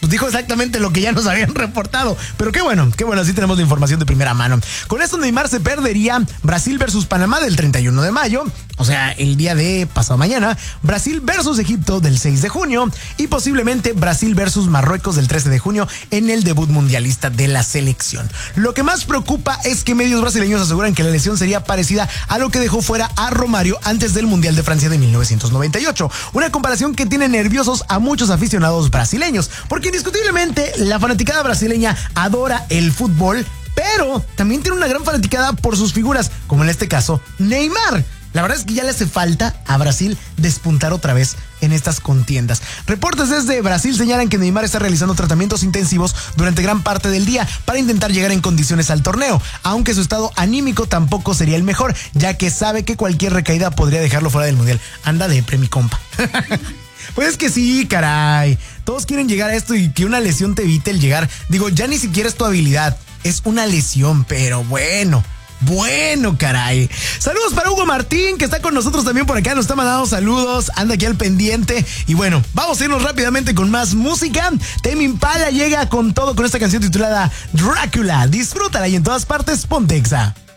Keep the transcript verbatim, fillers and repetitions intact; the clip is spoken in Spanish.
dijo exactamente lo que ya nos habían reportado. Pero qué bueno, qué bueno, así tenemos la información de primera mano. Con esto Neymar se perdería Brasil versus Panamá del treinta y uno de mayo, o sea, el día de pasado mañana, Brasil versus Egipto del seis de junio y posiblemente Brasil versus Marruecos del trece de junio en el debut mundialista de la selección. Lo que más preocupa es que medios brasileños aseguran que la lesión sería parecida a lo que dejó fuera a Romario antes del Mundial de Francia de mil novecientos noventa y ocho. Una comparación que tiene nerviosos a muchos aficionados brasileños, porque indiscutiblemente la fanaticada brasileña adora el fútbol, pero también tiene una gran fanaticada por sus figuras, como en este caso Neymar. La verdad es que ya le hace falta a Brasil despuntar otra vez en estas contiendas. Reportes desde Brasil señalan que Neymar está realizando tratamientos intensivos durante gran parte del día para intentar llegar en condiciones al torneo, aunque su estado anímico tampoco sería el mejor, ya que sabe que cualquier recaída podría dejarlo fuera del mundial. Anda depre, mi compa. Pues es que sí, caray. Todos quieren llegar a esto y que una lesión te evite el llegar. Digo, ya ni siquiera es tu habilidad, es una lesión, pero bueno. Bueno, caray. Saludos para Hugo Martín, que está con nosotros también por acá. Nos está mandando saludos, anda aquí al pendiente. Y bueno, vamos a irnos rápidamente con más música. Tame Impala llega con todo con esta canción titulada Drácula. Disfrútala y en todas partes, ponte Exa.